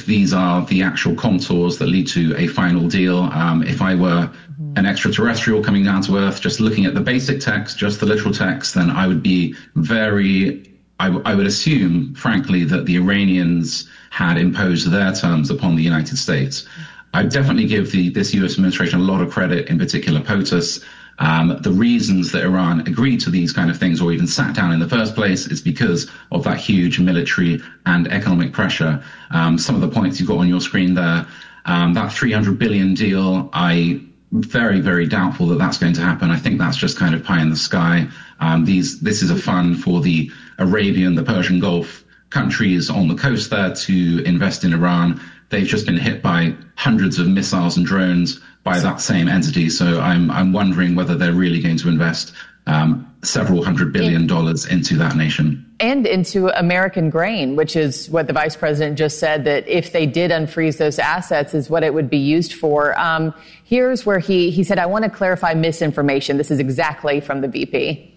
these are the actual contours that lead to a final deal. If I were an extraterrestrial coming down to Earth, just looking at the basic text, just the literal text, then I would be I would assume, frankly, that the Iranians had imposed their terms upon the United States. I'd definitely give this U.S. administration a lot of credit, in particular POTUS. The reasons that Iran agreed to these kind of things or even sat down in the first place is because of that huge military and economic pressure. Some of the points you've got on your screen there, that $300 billion deal, very, very doubtful that that's going to happen. I think that's just kind of pie in the sky. This is a fund for the Arabian, the Persian Gulf countries on the coast there to invest in Iran. They've just been hit by hundreds of missiles and drones by that same entity. So I'm wondering whether they're really going to invest several $100 billion into that nation. And into American grain, which is what the vice president just said, that if they did unfreeze those assets is what it would be used for. Here's where he said, I want to clarify misinformation. This is exactly from the VP.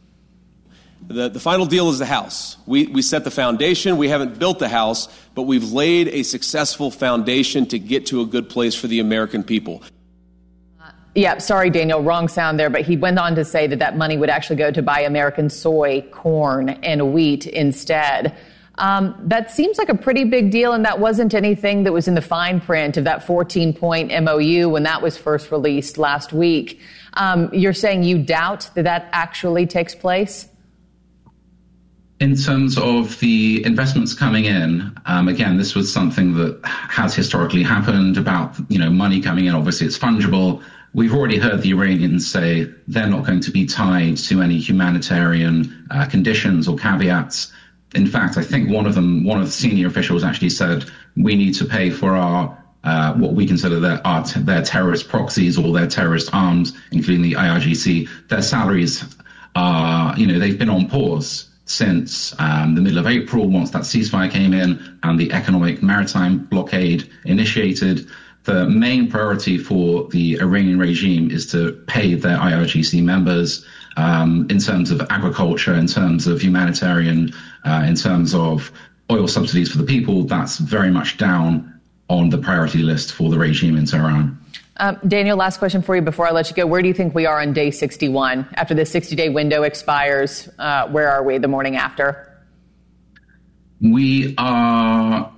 The final deal is the house. We set the foundation. We haven't built the house, but we've laid a successful foundation to get to a good place for the American people. Yeah, sorry, Daniel, wrong sound there. But he went on to say that money would actually go to buy American soy, corn, and wheat instead. That seems like a pretty big deal, and that wasn't anything that was in the fine print of that 14-point MOU when that was first released last week. You're saying you doubt that actually takes place? In terms of the investments coming in, again, this was something that has historically happened about, money coming in. Obviously, it's fungible. We've already heard the Iranians say they're not going to be tied to any humanitarian conditions or caveats. In fact, I think one of the senior officials actually said, we need to pay for our what we consider their terrorist proxies or their terrorist arms, including the IRGC. Their salaries are, they've been on pause since the middle of April, once that ceasefire came in and the economic maritime blockade initiated. The main priority for the Iranian regime is to pay their IRGC members in terms of agriculture, in terms of humanitarian, in terms of oil subsidies for the people. That's very much down on the priority list for the regime in Tehran. Daniel, last question for you before I let you go. Where do you think we are on day 61? After the 60-day window expires, where are we the morning after? We are,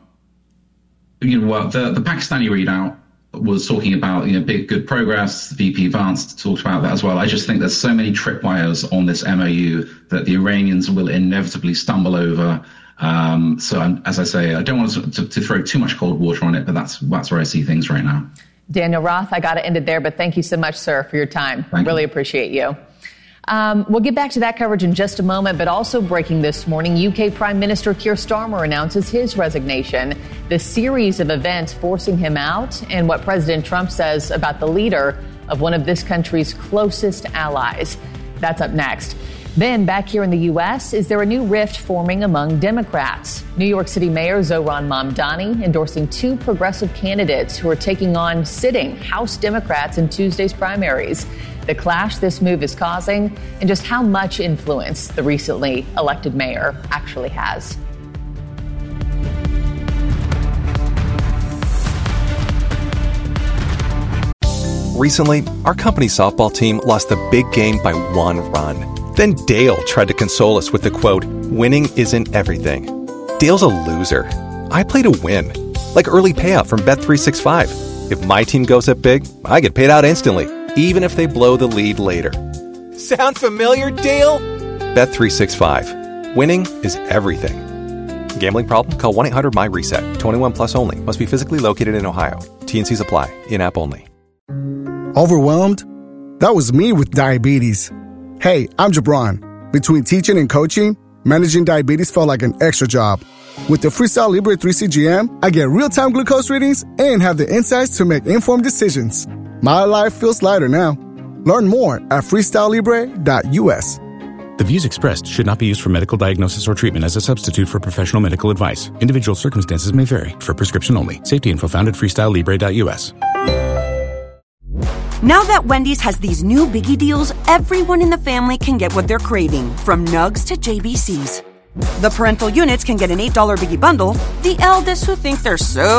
the Pakistani readout was talking about, big, good progress. VP Vance talked about that as well. I just think there's so many tripwires on this MOU that the Iranians will inevitably stumble over. As I say, I don't want to throw too much cold water on it, but that's where I see things right now. Daniel Roth, I got to end it there, but thank you so much, sir, for your time. Really appreciate you. We'll get back to that coverage in just a moment, but also breaking this morning, UK Prime Minister Keir Starmer announces his resignation, the series of events forcing him out, and what President Trump says about the leader of one of this country's closest allies. That's up next. Then, back here in the U.S., is there a new rift forming among Democrats? New York City Mayor Zohran Mamdani endorsing two progressive candidates who are taking on sitting House Democrats in Tuesday's primaries. The clash this move is causing, and just how much influence the recently elected mayor actually has. Recently, our company's softball team lost the big game by 1 run. Then Dale tried to console us with the quote, "Winning isn't everything." Dale's a loser. I play to win, like early payout from Bet365. If my team goes up big, I get paid out instantly, even if they blow the lead later. Sound familiar, Dale? Bet365. Winning is everything. Gambling problem? Call 1-800-MY-RESET. 21 plus only. Must be physically located in Ohio. T&Cs apply. In-app only. Overwhelmed? That was me with diabetes. Hey, I'm Jabron. Between teaching and coaching, managing diabetes felt like an extra job. With the Freestyle Libre 3 CGM, I get real-time glucose readings and have the insights to make informed decisions. My life feels lighter now. Learn more at freestylelibre.us. The views expressed should not be used for medical diagnosis or treatment as a substitute for professional medical advice. Individual circumstances may vary. For prescription only. Safety info found at freestylelibre.us. Now that Wendy's has these new biggie deals, everyone in the family can get what they're craving, from nugs to JBCs. The parental units can get an $8 biggie bundle. The eldest who think they're so